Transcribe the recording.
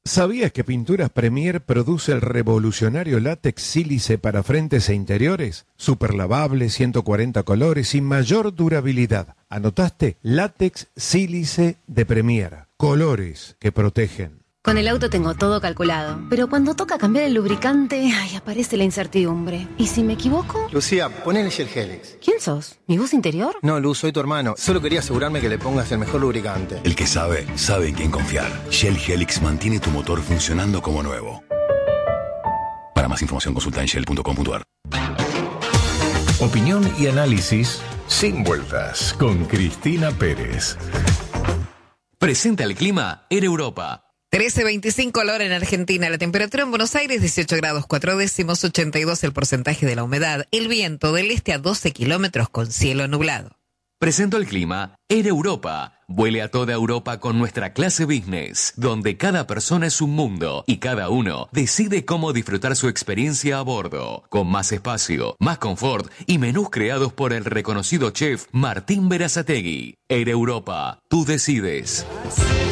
¿Sabías que Pinturas Premier produce el revolucionario látex sílice para frentes e interiores? Super lavable, 140 colores y mayor durabilidad. ¿Anotaste? Látex sílice de Premier. Colores que protegen. Con el auto tengo todo calculado, pero cuando toca cambiar el lubricante, aparece la incertidumbre. ¿Y si me equivoco? Lucía, ponele Shell Helix. ¿Quién sos? ¿Mi voz interior? No, Luz, soy tu hermano. Solo quería asegurarme que le pongas el mejor lubricante. El que sabe, sabe en quién confiar. Shell Helix mantiene tu motor funcionando como nuevo. Para más información consulta en shell.com.ar. Opinión y análisis sin vueltas con Cristina Pérez. Presenta el clima Air Europa. 13:25 la hora en Argentina. La temperatura en Buenos Aires 18 grados 4 décimos, 82 el porcentaje de la humedad. El viento del este a 12 kilómetros con cielo nublado. Presento el clima Air Europa. Vuele a toda Europa con nuestra clase business, donde cada persona es un mundo y cada uno decide cómo disfrutar su experiencia a bordo, con más espacio, más confort y menús creados por el reconocido chef Martín Berazategui. Air Europa, tú decides.